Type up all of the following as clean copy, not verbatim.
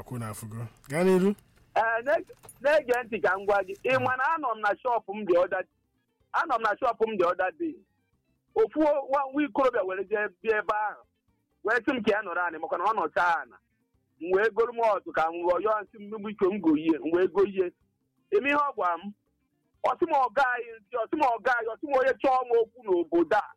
akwụ na afụgo gaa n'iru na-ege ntị ka m gwa gị ị ma na anọ m na shọpụ m dị ọda dị ofu nwa ikorobịa were jee bịa ebe ahụ wee sị m ka ya nọrọ anị maka na ọ nọcha ana m wee goro m ọtụ ka m rụọ nsị mmegbu ike m goyie m wee goyie eme ihe ọ gwara m ọsị m ọga anyị ọsị m onye chọọ m okwu n'obodo a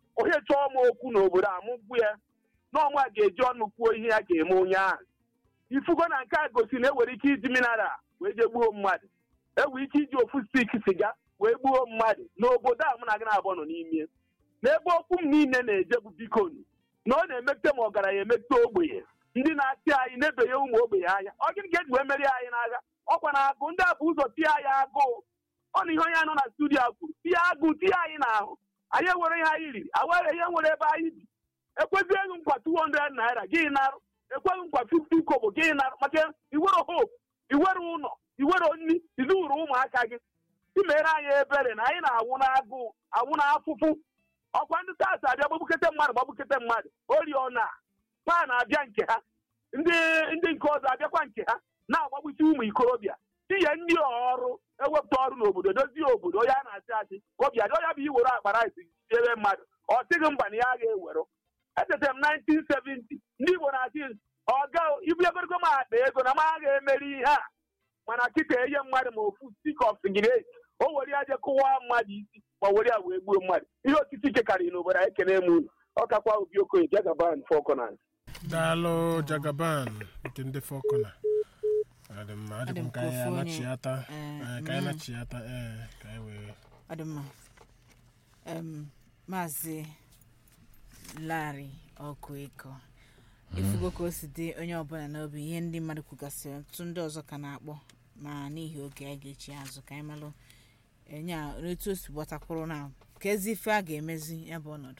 mụ gwu ya n'ọnwa ga-eji ọnụ kwuo ihe ya ga-eme onye ahụ ifugo na nke a gosi na ewere ike iji mineral wee jee gbuo mmadụ enwere ike iji ofu stik siga wee gbuo mmadụ n'obodo a mụ na gị na-abụọ nọ n'ime n'ebe okwu m niile na-eje bụ bikonu na ọ na-emepụta ma ọgaranya emepụta ogbenye ndị na-achị anyị na-ebanye ụmụ ogbenye anya ọ gịnị ka eji wee merie anyị n'agha ọkwa na agụ ndị a bụ ụzọ tie anyị agụụ ọ na ihe onye anọ na studio kwuru tie agụ tie anyị n'ahụ anyị ewere ihe anyị riri awere ihe nwere ebe anyị bi ekwezighị nkwa 200 naira gị narụ ekweghị nkwa 50 kobo gị narụ maka iwere hope iwere ụlọ iwere nri izuru ụmụaka gị imere anyị ebere na anyị na-awụ n'agụụ awụ n'afụfụ ọkwa ndị taata abịa gbagbukete mmadụ oriọna pa na-abịa nke ha ndị nke ọzọ abịakwa nke ha na-agbagbusi ụmụ ikorobịa tinye ndị ọrụ ewepụta ọrụ n'obodo dozie obodo onye a na-achị achị ọbịa ọya bụ iwere akpara isi ebe mmadụ ọ sịghị mba na ya ga-ewere echetara m 1970 ndị Igbo na-achị ọga ibugogoro m akpa ego na m agha emeri ihe a mana kịta enye mmadụ ma ofu stick of cigarette o were ya je kụwa mmadụ isi ma were ya wee gbuo mmadụ ihe otiti ike karịrị n'obodo anyị ekene m unu ọkakwa Obi Okoye Jagaban Falconers daalụ Jagaban nke ndị Falconer adị m ka anyị anachiata ka anyị wee adịmma maazị Larry Ọkụeko ifugo ka o si dị onye ọbụla n'obi ihe ndị mmadụ kwugasịrị ọtụtụ ndị ọzọ ka na-akpọ ma n'ihi oge anyị ga-echi azụ ka anyị malụ enye otu o si gbatakwuru na ka ezi ife a ga-emezi ya bụ ọnọdụ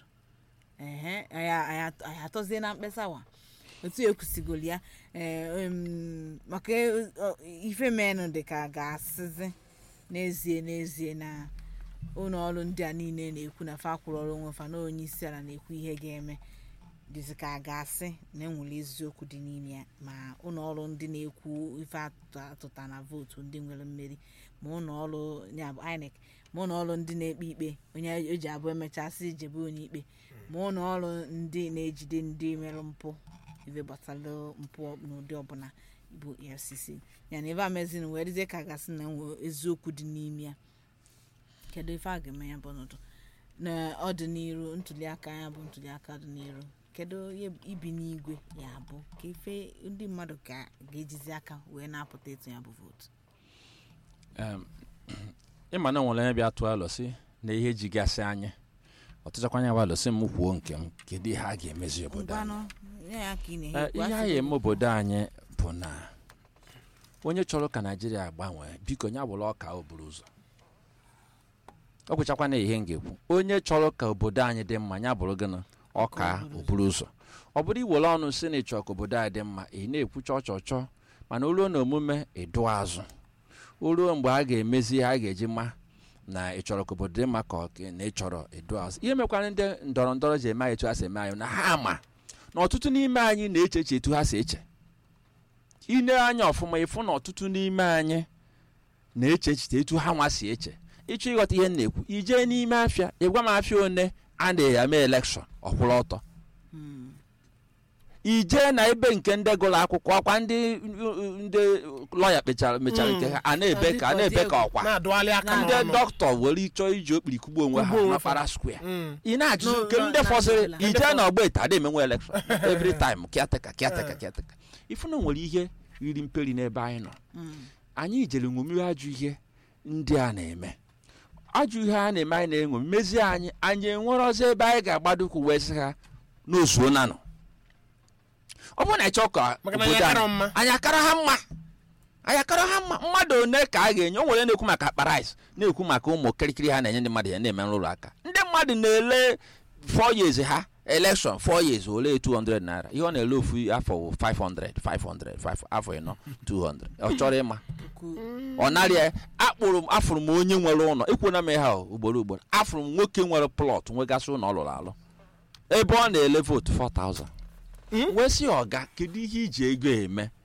anyị atọzie na mkpesawa otu ekwusigolu ya maka ife menụ dị ka ga-asịzi n'ezie na ụlọ ọrụ ndị a niile na-ekwu na fa kwụrụ ọrụ onwe fa na onye isi ala na-ekwu ihe ga-eme dịzi ka a ga-asị na enwere eziokwu dị n'ime ya ma ụlọ ọrụ ndị na-ekwu ife atụta na vootu ndị nwere mmeri ma ụlọ ọrụ ya bụ INEC ma ụlọ ọrụ ndị na-ekpe ikpe onye eji abụ emechasị ijebe onye ikpe ma ụlọ ọrụ ndị na-ejide ndị mere mpụ ife gbasara mpụ n'ụdị ọbụla bụ EFCC ya na ebe amezin wee dịzie ka gasị na enwe eziokwu dị n'ime ya kedu ife a ga-eme ya bụ ọnọdụ n'ọdịnihu ntuliaka ya bụ ntuliaka ọdịnihu kedu ihe ibi n'igwe ya bụ ka ife ndị mmadụ ga-ejizi aka wee na-apụta etu ya bụ vootu ịma na nwere onye bịa tụọ alụ si na ihe ji gasị anyị ọtụchakwanya bụ alụ si m kwuo nke m kedu ihe a ga-emezi obodo anyị ihe a ga-eme obodo anyị bụ na onye chọrọ ka Naijiria gbanwee biko nya bụrụ ọka o buru ụzọ ọ gwụchakwa na ihe m ga-ekwu onye chọrọ ka obodo anyị dị mma nya bụrụ gịnị ọka o buru ụzọ ọ bụrụ iwere ọnụ si na ịchọ ka obodo anyị dị mma ị na-ekwu chọọ mana o ruo na omume ịdụ azụ o ruo mgbe a ga-emezi ihe a ga-eji ma na ịchọrọ ka obodo dị mma ka na ịchọrọ ịdụ azụ ihe mekwara ndị ndọrọ ndọrọ ji eme anyị etu ha si eme anyị na ha ma na ọtụtụ n'ime anyị na-eche eche etu ha si eche ine anya ọfụma ịfụ na ọtụtụ n'ime anyị na-eche echiche etu ha nwa si eche ịchọ ịghọta ihe m na-ekwu ijee n'ime afịa ịgwa m afịa one a na-eme elekshọn ọkwụrụ ọtọ ije na ebe nke ndị gụrụ akwụkwọ ọkwa ndị lọya mechara nke ha a na-ebe ka ọkwa ndị dọkịta were ịchọ iji okpiri kugbo onwe ha na para square ị na-ajụ nke ndị fọsịrị ije na ọgba ete adị emenwe elekshọn every time kịateka ifu na nwere ihe riri mperi n'ebe anyị nọ anyị jere ṅomiwe ajụ ihe ndị a na-eme ajụ ihe a na-eme anyị na-enwe mmezi anyị enwere ọzọ ebe anyị ga-agbadokwu wee sị ha n'ozuo na nọ ọ bụrụ na ịchọ ka obodo anyị akara ha mma mmadụ one ka a ga-enye o nwere na-ekwu maka akpa rice na-ekwu maka ụmụ kirikiri ha na-enye ndị mmadụ ya na-eme nrụrụ aka ndị mmadụ na-ele 4 years ha election 4 years ole 200 naira ihe ọ na-ele ofu afọ 500 afọ ịnọ 200 ọ chọrọ ịma ọ narịa afụrụ m onye nwere ụlọ ekwuona m ha ugboro afụrụ m nwoke nwere plọt nwegasị ụlọ ọ lụrụ alụ ebe ọ na-ele votu 4,000 wee sị ọga kedu ihe iji ego eme